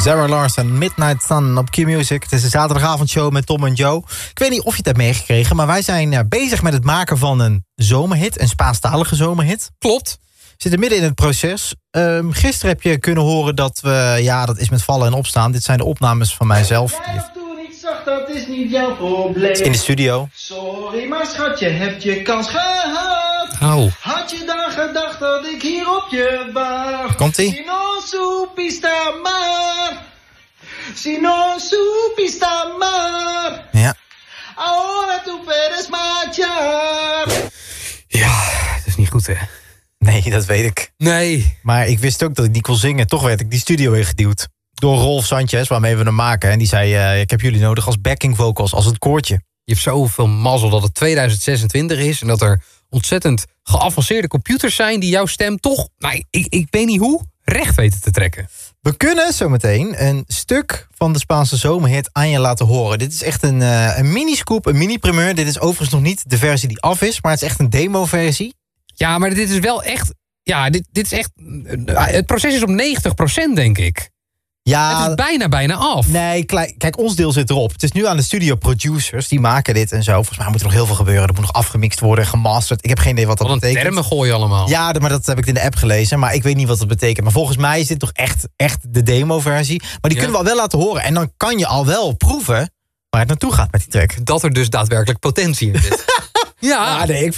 Zara Larsson, Midnight Sun op Q-Music. Het is een zaterdagavondshow met Tom en Joe. Ik weet niet of je het hebt meegekregen, maar wij zijn bezig met het maken van een zomerhit. Een Spaanstalige zomerhit. Klopt. We zitten midden in het proces. Gisteren heb je kunnen horen dat we... Ja, dat is met vallen en opstaan. Dit zijn de opnames van mijzelf. Dat is niet jouw probleem. In de studio. Sorry, maar schatje, heb je kans gehad? Au. Had je dan gedacht dat ik hier op je wacht? Komt-ie? Si non supiste amar. Si non supiste amar. Ja. Ahora tú puedes marchar. Ja, dat is niet goed, hè? Nee, dat weet ik. Nee. Maar ik wist ook dat ik niet kon zingen. Toch werd ik die studio ingeduwd. Door Rolf Sanchez, waarmee we hem maken. En die zei, ik heb jullie nodig als backing vocals, als het koortje. Je hebt zoveel mazzel dat het 2026 is... en dat er ontzettend geavanceerde computers zijn... die jouw stem toch, ik weet niet hoe, recht weten te trekken. We kunnen zometeen een stuk van de Spaanse zomerhit aan je laten horen. Dit is echt een mini-scoop, een mini-primeur. Dit is overigens nog niet de versie die af is... maar het is echt een demo-versie. Ja, maar dit is wel echt... Ja, dit is echt... Het proces is op 90%, denk ik. Ja, Het is bijna af. Nee, kijk, ons deel zit erop. Het is nu aan de studio producers, die maken dit en zo. Volgens mij moet er nog heel veel gebeuren. Er moet nog afgemixt worden, gemasterd. Ik heb geen idee wat dat Wat een betekent. termen gooien allemaal. Ja, maar dat heb ik in de app gelezen. Maar ik weet niet wat dat betekent. Maar volgens mij is dit toch echt de demo-versie. Maar die kunnen we al wel laten horen. En dan kan je al wel proeven waar het naartoe gaat met die track. Dat er dus daadwerkelijk potentie in zit. Ja, Nee, ik